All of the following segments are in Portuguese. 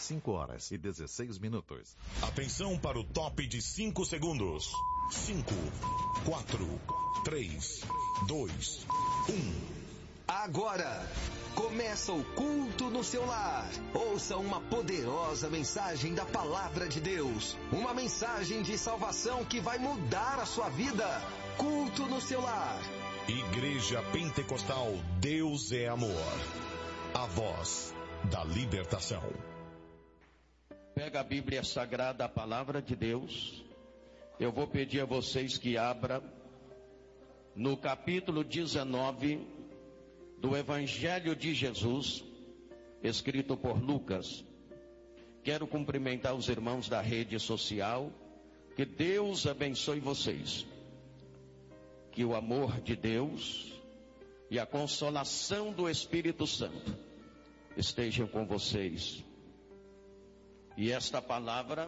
5h16. Atenção para o top de 5 segundos. 5, 4, 3, 2, 1. Agora começa o culto no seu lar. Ouça uma poderosa mensagem da palavra de Deus. Uma mensagem de salvação que vai mudar a sua vida. Culto no seu lar. Igreja Pentecostal Deus é Amor. A voz da libertação. Pega a Bíblia Sagrada, a palavra de Deus. Eu vou pedir a vocês que abram no capítulo 19 do Evangelho de Jesus, escrito por Lucas. Quero cumprimentar os irmãos da rede social. Que Deus abençoe vocês. Que o amor de Deus e a consolação do Espírito Santo estejam com vocês. E esta palavra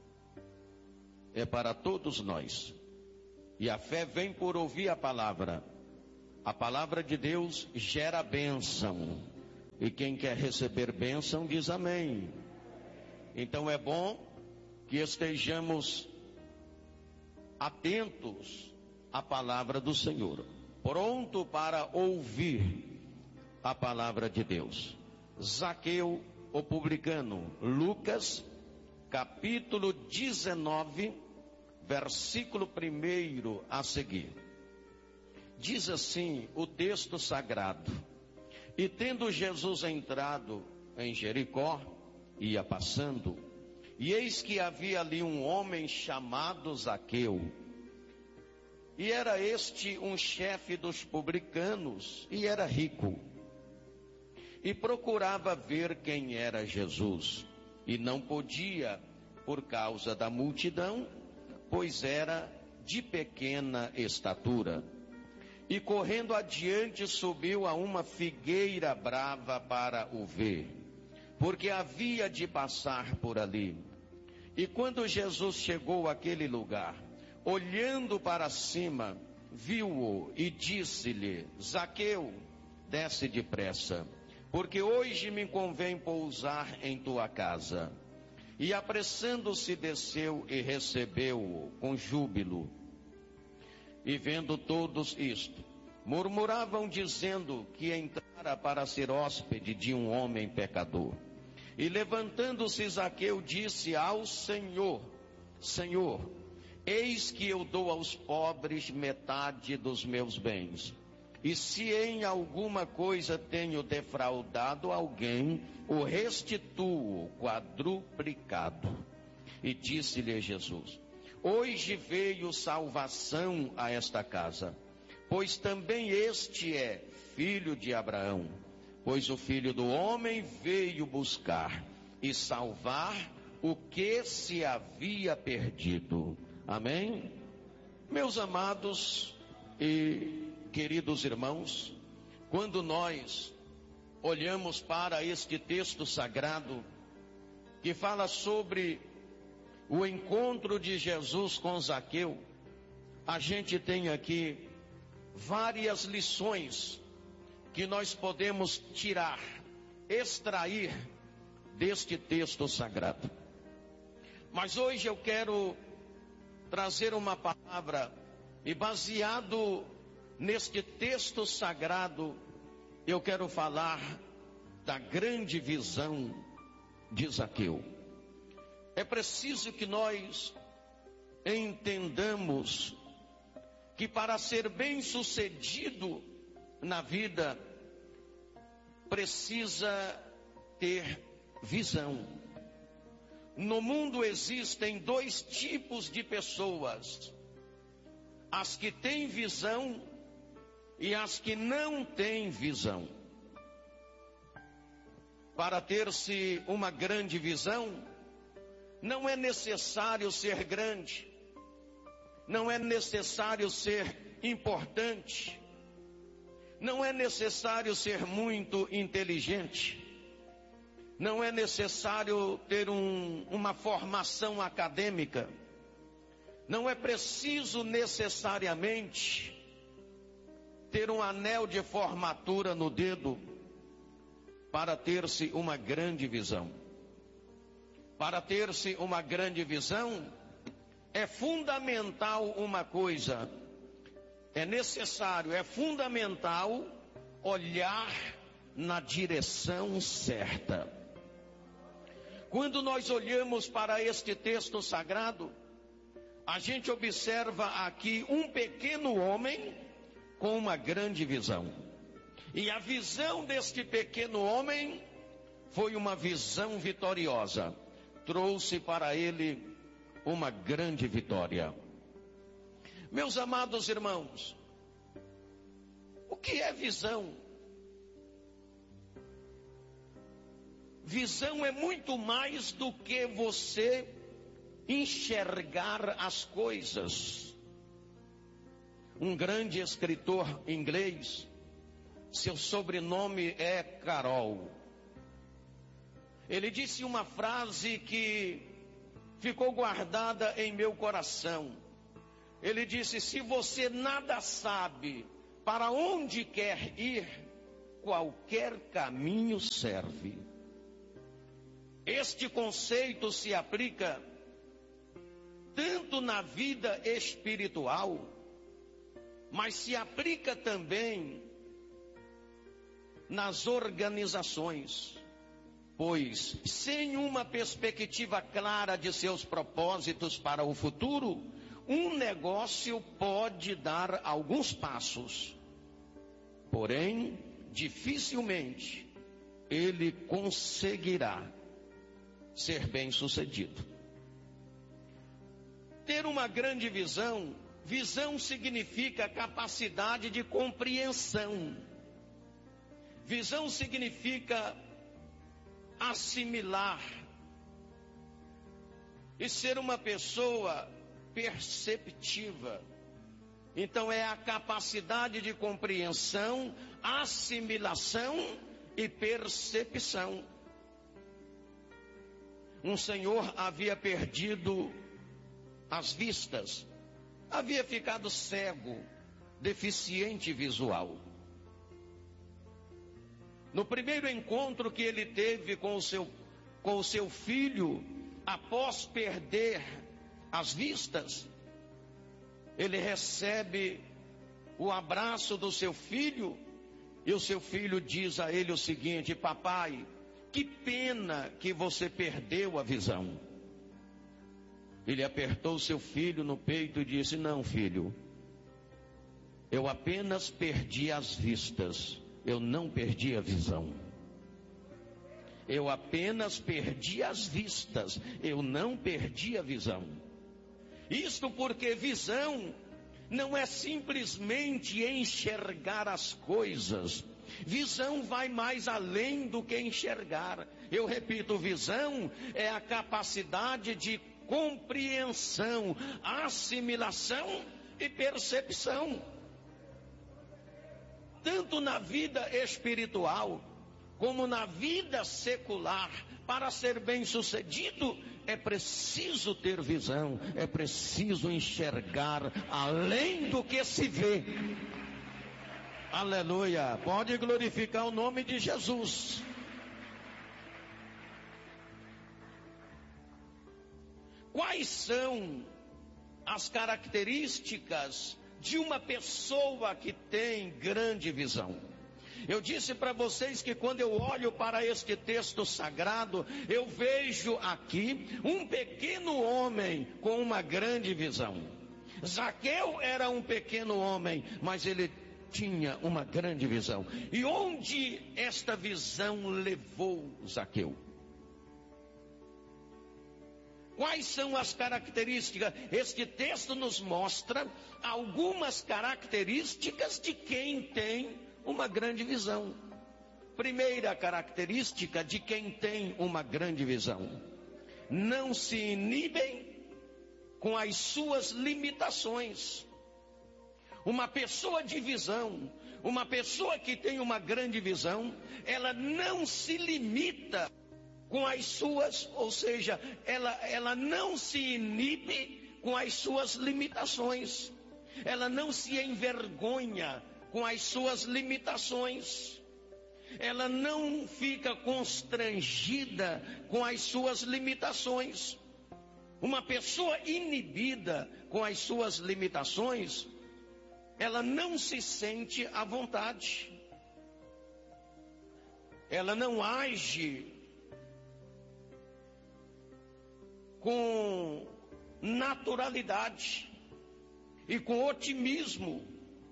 é para todos nós. E a fé vem por ouvir a palavra. A palavra de Deus gera bênção. E quem quer receber bênção diz amém. Então é bom que estejamos atentos à palavra do Senhor, pronto para ouvir a palavra de Deus. Zaqueu, o publicano. Lucas, capítulo 19, versículo 1 a seguir. Diz assim o texto sagrado: E tendo Jesus entrado em Jericó, ia passando, e eis que havia ali um homem chamado Zaqueu. E era este um chefe dos publicanos, e era rico. E procurava ver quem era Jesus, e não podia, por causa da multidão, pois era de pequena estatura. E correndo adiante subiu a uma figueira brava para o ver, porque havia de passar por ali. E quando Jesus chegou àquele lugar, olhando para cima, viu-o e disse-lhe: Zaqueu, desce depressa, porque hoje me convém pousar em tua casa. E apressando-se desceu e recebeu-o com júbilo. E vendo todos isto, murmuravam dizendo que entrara para ser hóspede de um homem pecador. E levantando-se Zaqueu disse ao Senhor: Senhor, eis que eu dou aos pobres metade dos meus bens. E se em alguma coisa tenho defraudado alguém, o restituo quadruplicado. E disse-lhe Jesus: Hoje veio salvação a esta casa, pois também este é filho de Abraão. Pois o Filho do Homem veio buscar e salvar o que se havia perdido. Amém? Meus amados e queridos irmãos, quando nós olhamos para este texto sagrado, que fala sobre o encontro de Jesus com Zaqueu, a gente tem aqui várias lições que nós podemos tirar, extrair deste texto sagrado. Mas hoje eu quero trazer uma palavra, e baseado neste texto sagrado, eu quero falar da grande visão de Zaqueu. É preciso que nós entendamos que para ser bem-sucedido na vida, precisa ter visão. No mundo existem dois tipos de pessoas: as que têm visão e as que não têm visão. Para ter-se uma grande visão, não é necessário ser grande, não é necessário ser importante, não é necessário ser muito inteligente, não é necessário ter uma formação acadêmica, não é preciso necessariamente ter um anel de formatura no dedo para ter-se uma grande visão. Para ter-se uma grande visão, é fundamental uma coisa, é necessário, é fundamental olhar na direção certa. Quando nós olhamos para este texto sagrado, a gente observa aqui um pequeno homem com uma grande visão. E a visão deste pequeno homem foi uma visão vitoriosa. Trouxe para ele uma grande vitória. Meus amados irmãos, o que é visão? Visão é muito mais do que você enxergar as coisas. Um grande escritor inglês, seu sobrenome é Carroll. Ele disse uma frase que ficou guardada em meu coração. Ele disse: se você nada sabe para onde quer ir, qualquer caminho serve. Este conceito se aplica tanto na vida espiritual, mas se aplica também nas organizações. Pois, sem uma perspectiva clara de seus propósitos para o futuro, um negócio pode dar alguns passos, porém, dificilmente ele conseguirá ser bem-sucedido. Ter uma grande visão, visão significa capacidade de compreensão. Visão significa assimilar e ser uma pessoa perceptiva. Então é a capacidade de compreensão, assimilação e percepção. Um senhor havia perdido as vistas, havia ficado cego, deficiente visual. No primeiro encontro que ele teve com o seu filho, após perder as vistas, ele recebe o abraço do seu filho, e o seu filho diz a ele o seguinte: papai, que pena que você perdeu a visão. Ele apertou seu filho no peito e disse: não, filho, eu apenas perdi as vistas, eu não perdi a visão. Eu apenas perdi as vistas, eu não perdi a visão. Isto porque visão não é simplesmente enxergar as coisas. Visão vai mais além do que enxergar. Eu repito, visão é a capacidade de compreensão, assimilação e percepção. Tanto na vida espiritual como na vida secular, para ser bem-sucedido, é preciso ter visão, é preciso enxergar além do que se vê. Aleluia! Pode glorificar o nome de Jesus. Quais são as características de uma pessoa que tem grande visão? Eu disse para vocês que quando eu olho para este texto sagrado, eu vejo aqui um pequeno homem com uma grande visão. Zaqueu era um pequeno homem, mas ele tinha uma grande visão. E onde esta visão levou Zaqueu? Quais são as características? Este texto nos mostra algumas características de quem tem uma grande visão. Primeira característica de quem tem uma grande visão: não se inibem com as suas limitações. Uma pessoa de visão, uma pessoa que tem uma grande visão, ela não se limita com as suas, ou seja, ela não se inibe com as suas limitações. Ela não se envergonha com as suas limitações. ela não fica constrangida com as suas limitações. Uma pessoa inibida com as suas limitações, ela não se sente à vontade. Ela não age com naturalidade e com otimismo.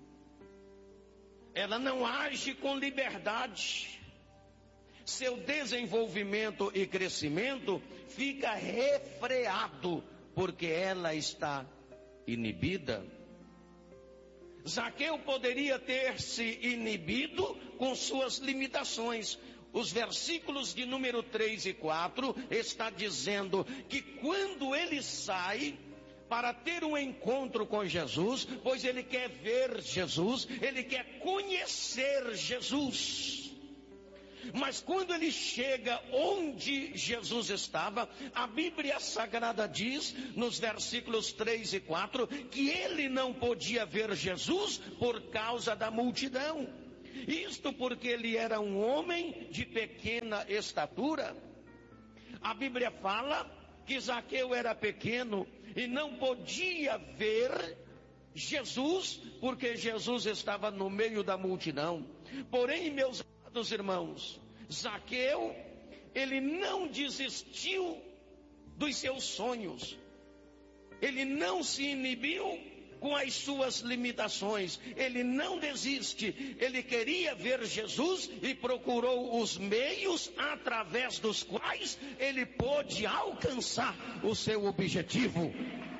Ela não age com liberdade. Seu desenvolvimento e crescimento fica refreado, porque ela está inibida. Zaqueu poderia ter se inibido com suas limitações. Os versículos de número 3 e 4 está dizendo que quando ele sai para ter um encontro com Jesus, pois ele quer ver Jesus, ele quer conhecer Jesus. Mas quando ele chega onde Jesus estava, a Bíblia Sagrada diz, nos versículos 3 e 4, que ele não podia ver Jesus por causa da multidão. Isto porque ele era um homem de pequena estatura. A Bíblia fala que Zaqueu era pequeno e não podia ver Jesus, porque Jesus estava no meio da multidão. Porém, meus amados irmãos, Zaqueu, ele não desistiu dos seus sonhos. Ele não se inibiu com as suas limitações. Ele não desiste. Ele queria ver Jesus e procurou os meios através dos quais ele pôde alcançar o seu objetivo.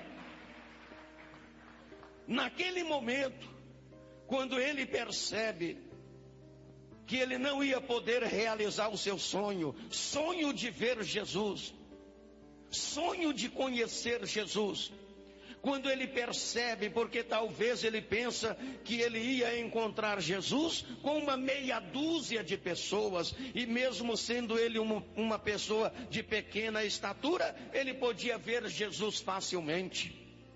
Naquele momento, quando ele percebe que ele não ia poder realizar o seu sonho, sonho de ver Jesus, sonho de conhecer Jesus, quando ele percebe, porque talvez ele pensa que ele ia encontrar Jesus com uma meia dúzia de pessoas, e mesmo sendo ele uma pessoa de pequena estatura, ele podia ver Jesus facilmente.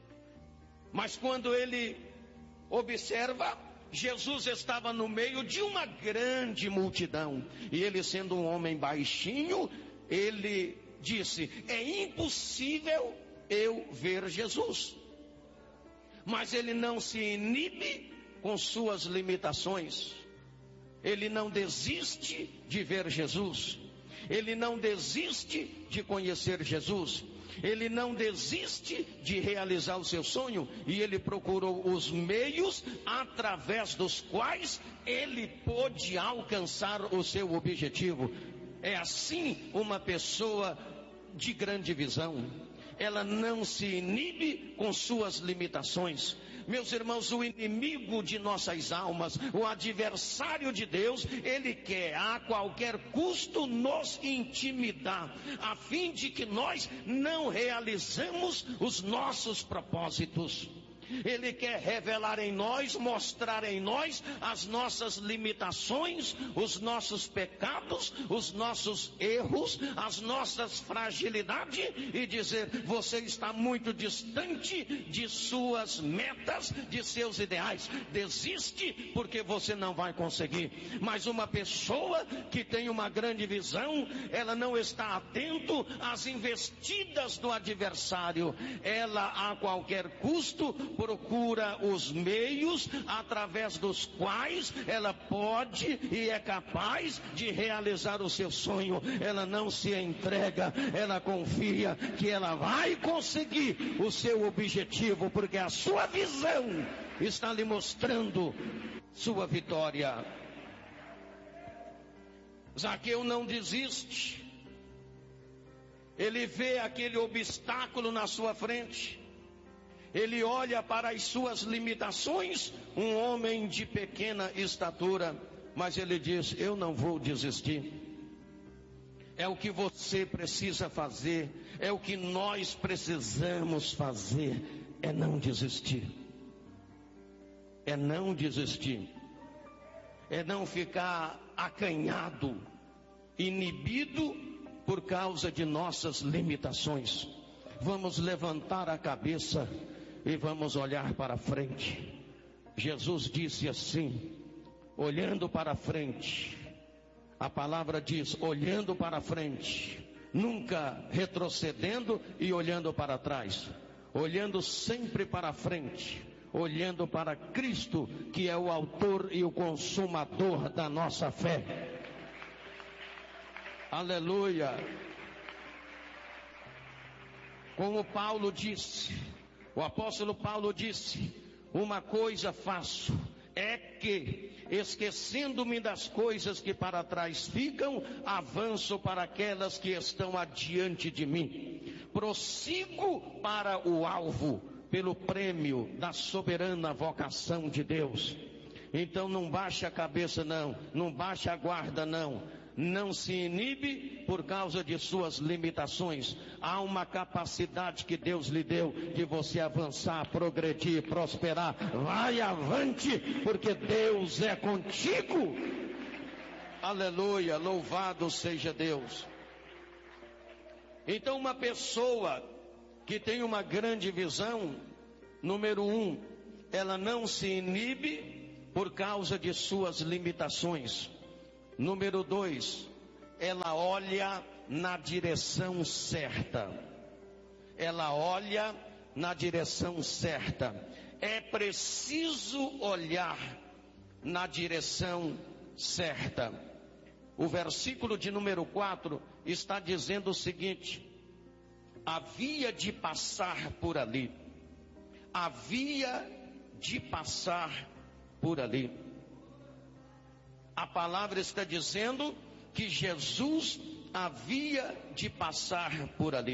Mas quando ele observa, Jesus estava no meio de uma grande multidão, e ele sendo um homem baixinho, ele disse: é impossível eu ver Jesus. Mas ele não se inibe com suas limitações. Ele não desiste de ver Jesus. Ele não desiste de conhecer Jesus. Ele não desiste de realizar o seu sonho, e ele procurou os meios através dos quais ele pôde alcançar o seu objetivo. É assim uma pessoa de grande visão. Ela não se inibe com suas limitações. Meus irmãos, o inimigo de nossas almas, o adversário de Deus, ele quer a qualquer custo nos intimidar, a fim de que nós não realizemos os nossos propósitos. Ele quer revelar em nós, mostrar em nós as nossas limitações, os nossos pecados, os nossos erros, as nossas fragilidades, e dizer: você está muito distante de suas metas, de seus ideais. Desiste, porque você não vai conseguir. Mas uma pessoa que tem uma grande visão, ela não está atento às investidas do adversário. Ela, a qualquer custo, procura os meios através dos quais ela pode e é capaz de realizar o seu sonho. Ela não se entrega, ela confia que ela vai conseguir o seu objetivo, porque a sua visão está lhe mostrando sua vitória. Zaqueu não desiste. Ele vê aquele obstáculo na sua frente. Ele olha para as suas limitações, um homem de pequena estatura, mas ele diz: eu não vou desistir. É o que você precisa fazer, é o que nós precisamos fazer, é não desistir. É não desistir. É não ficar acanhado, inibido por causa de nossas limitações. Vamos levantar a cabeça e vamos olhar para frente. Jesus disse assim, olhando para frente: A palavra diz, olhando para frente, nunca retrocedendo e olhando para trás, olhando sempre para frente, olhando para Cristo, que é o autor e o consumador da nossa fé. Aleluia. Como Paulo disse, o apóstolo Paulo disse, uma coisa faço, é que, esquecendo-me das coisas que para trás ficam, avanço para aquelas que estão adiante de mim. Prossigo para o alvo, pelo prêmio da soberana vocação de Deus. Então não baixe a cabeça não, não baixe a guarda não. Não se inibe por causa de suas limitações. Há uma capacidade que Deus lhe deu de você avançar, progredir, prosperar. Vai avante, porque Deus é contigo. Aleluia, louvado seja Deus. Então uma pessoa que tem uma grande visão, número 1, ela não se inibe por causa de suas limitações. Número 2, ela olha na direção certa. Ela olha na direção certa. É preciso olhar na direção certa. O versículo de número 4 está dizendo o seguinte: havia de passar por ali. Havia de passar por ali. A palavra está dizendo que Jesus havia de passar por ali.